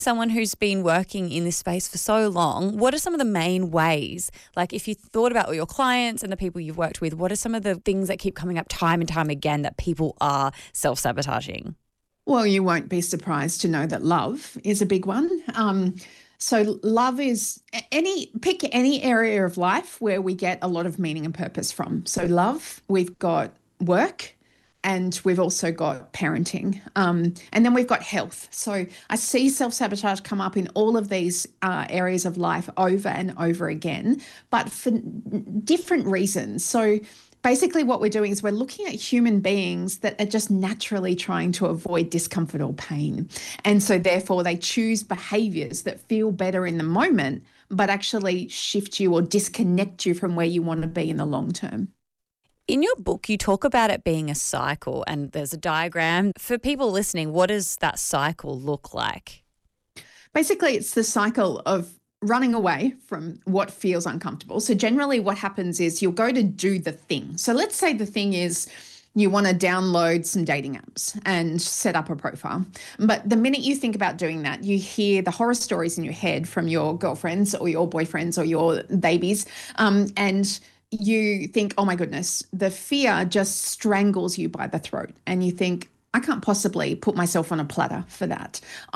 Someone who's been working in this space for so long, what are some of the main ways? Like if you thought about all your clients and the people you've worked with, what are some of the things that keep coming up time and time again that people are self-sabotaging? Well, you won't be surprised to know that love is a big one. So love is pick any area of life where we get a lot of meaning and purpose from. So love, we've got work, and we've also got parenting. And then we've got health. So I see self-sabotage come up in all of these areas of life over and over again, but for different reasons. So basically what we're doing is we're looking at human beings that are just naturally trying to avoid discomfort or pain. And so therefore they choose behaviors that feel better in the moment, but actually shift you or disconnect you from where you want to be in the long term. In your book, you talk about it being a cycle, and there's a diagram. For people listening, what does that cycle look like? Basically, it's the cycle of running away from what feels uncomfortable. So generally what happens is you'll go to do the thing. So let's say the thing is you want to download some dating apps and set up a profile. But the minute you think about doing that, you hear the horror stories in your head from your girlfriends or your boyfriends or your babies. And you think, oh my goodness, the fear just strangles you by the throat. And you think, I can't possibly put myself on a platter for that.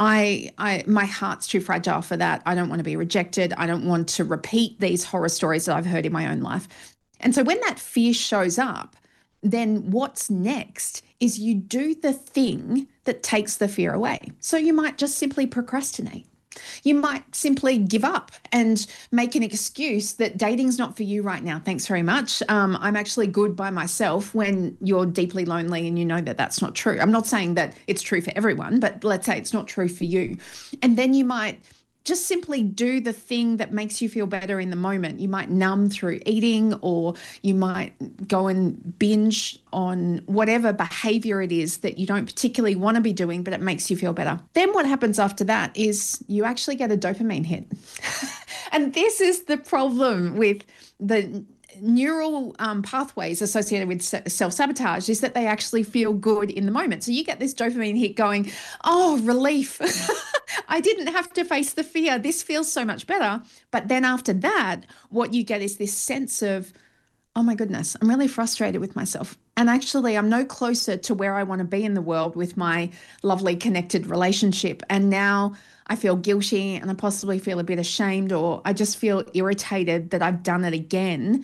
My heart's too fragile for that. I don't want to be rejected. I don't want to repeat these horror stories that I've heard in my own life. And so when that fear shows up, then what's next is you do the thing that takes the fear away. So you might just simply procrastinate. You might simply give up and make an excuse that dating's not for you right now. Thanks very much. I'm actually good by myself, when you're deeply lonely and you know that that's not true. I'm not saying that it's true for everyone, but let's say it's not true for you. And then you might just simply do the thing that makes you feel better in the moment. You might numb through eating, or you might go and binge on whatever behavior it is that you don't particularly want to be doing, but it makes you feel better. Then what happens after that is you actually get a dopamine hit. And this is the problem with the neural pathways associated with self-sabotage, is that they actually feel good in the moment. So you get this dopamine hit going, oh, relief. I didn't have to face the fear. This feels so much better. But then after that, what you get is this sense of, oh my goodness, I'm really frustrated with myself. And actually, I'm no closer to where I want to be in the world with my lovely connected relationship. And now I feel guilty, and I possibly feel a bit ashamed, or I just feel irritated that I've done it again.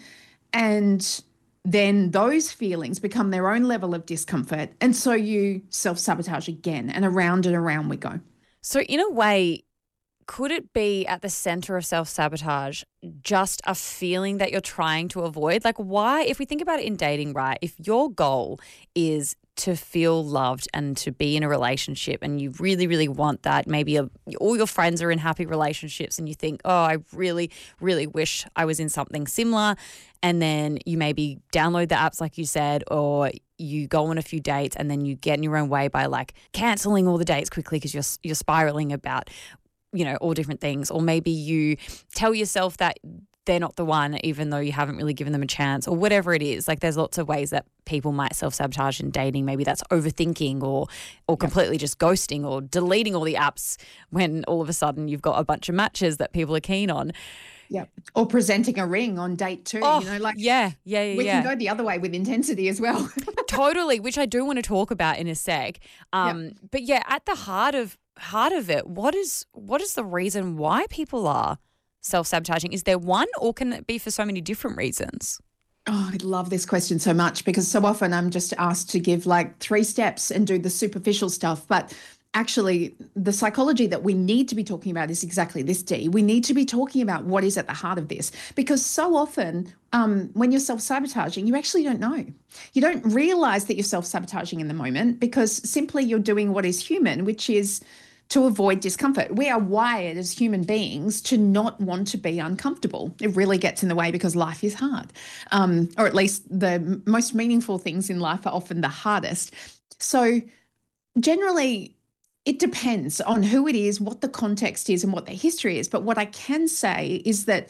And then those feelings become their own level of discomfort. And so you self-sabotage again, and around we go. So in a way, could it be at the center of self-sabotage just a feeling that you're trying to avoid? Like, why, if we think about it in dating, right, if your goal is to feel loved and to be in a relationship, and you really, really want that, maybe all your friends are in happy relationships and you think, oh, I really, really wish I was in something similar. And then you maybe download the apps like you said, or you go on a few dates and then you get in your own way by like canceling all the dates quickly because you're spiraling about, all different things. Or maybe you tell yourself that they're not the one, even though you haven't really given them a chance, or whatever it is. Like, there's lots of ways that people might self-sabotage in dating. Maybe that's overthinking, or completely just ghosting, or deleting all the apps when all of a sudden you've got a bunch of matches that people are keen on. Yeah. Or presenting a ring on date too. Oh, yeah. We can go the other way with intensity as well. Totally, which I do want to talk about in a sec. But yeah, at the heart of it, what is the reason why people are self-sabotaging? Is there one, or can it be for so many different reasons? Oh, I love this question so much, because so often I'm just asked to give like 3 steps and do the superficial stuff. But actually, the psychology that we need to be talking about is exactly this, Dee. We need to be talking about what is at the heart of this, because so often when you're self-sabotaging, you actually don't know. You don't realize that you're self-sabotaging in the moment, because simply you're doing what is human, which is to avoid discomfort. We are wired as human beings to not want to be uncomfortable. It really gets in the way because life is hard, or at least the most meaningful things in life are often the hardest. So generally, it depends on who it is, what the context is, and what their history is. But what I can say is that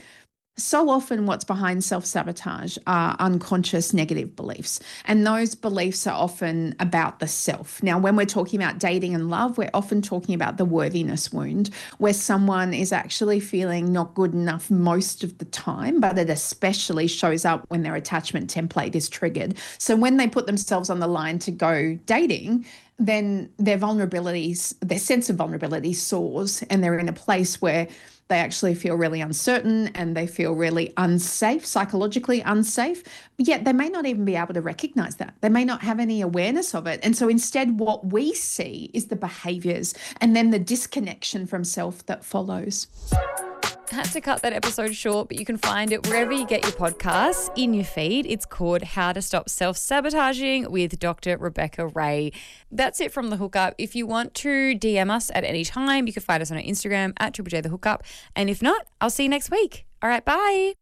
So often, what's behind self sabotage are unconscious negative beliefs. And those beliefs are often about the self. Now, when we're talking about dating and love, we're often talking about the worthiness wound, where someone is actually feeling not good enough most of the time, but it especially shows up when their attachment template is triggered. So when they put themselves on the line to go dating, then their vulnerabilities, their sense of vulnerability soars, and they're in a place where they actually feel really uncertain and they feel really unsafe, psychologically unsafe, yet they may not even be able to recognize that. They may not have any awareness of it. And so instead, what we see is the behaviors and then the disconnection from self that follows. Had to cut that episode short, but you can find it wherever you get your podcasts in your feed. It's called How to Stop Self-Sabotaging with Dr. Rebecca Ray. That's it from The Hookup. If you want to DM us at any time, you can find us on our Instagram at Triple J The Hookup. And if not, I'll see you next week. All right, bye.